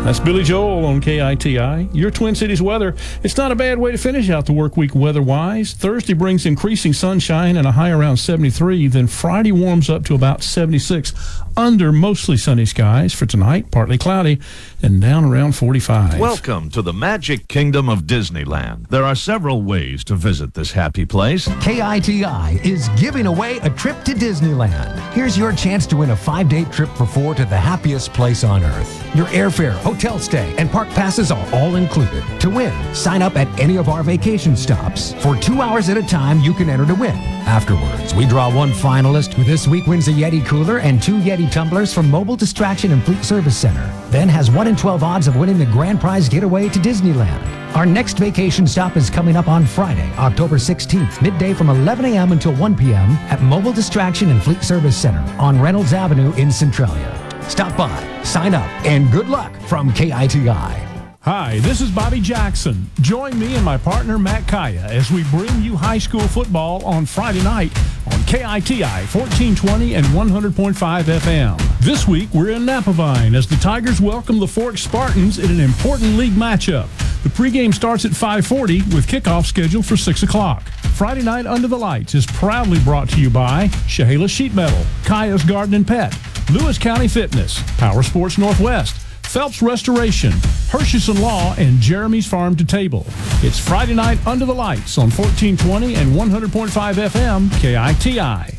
That's Billy Joel on KITI. Your Twin Cities weather. It's not a bad way to finish out the work week weather-wise. Thursday brings increasing sunshine and a high around 73. Then Friday warms up to about 76 under mostly sunny skies. For tonight, partly cloudy and down around 45. Welcome to the Magic Kingdom of Disneyland. There are several ways to visit this happy place. KITI is giving away a trip to Disneyland. Here's your chance to win a 5-day trip for 4 to the happiest place on earth. Your airfare, hotel stay, and park passes are all included. To win, sign up at any of our vacation stops. For 2 hours at a time, you can enter to win. Afterwards, we draw one finalist who this week wins a Yeti cooler and 2 Yeti tumblers from Mobile Distraction and Fleet Service Center. Then has 1 in 12 odds of winning the grand prize getaway to Disneyland. Our next vacation stop is coming up on Friday, October 16th, midday from 11 a.m. until 1 p.m. at Mobile Distraction and Fleet Service Center on Reynolds Avenue in Centralia. Stop by, sign up, and good luck from KITI. Hi, this is Bobby Jackson. Join me and my partner Matt Kaya as we bring you high school football on Friday night on KITI 1420 and 100.5 FM. This week we're in Napavine as the Tigers welcome the Fork Spartans in an important league matchup. The pregame starts at 5:40 with kickoff scheduled for 6 o'clock. Friday Night Under the Lights is proudly brought to you by Chehalis Sheet Metal, Kaya's Garden and Pet, Lewis County Fitness, Power Sports Northwest, Phelps Restoration, Hershison Law, and Jeremy's Farm to Table. It's Friday Night Under the Lights on 1420 and 100.5 FM KITI.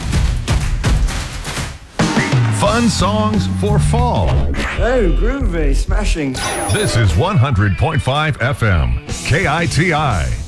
Fun songs for fall. Oh, groovy, smashing. This is 100.5 FM KITI.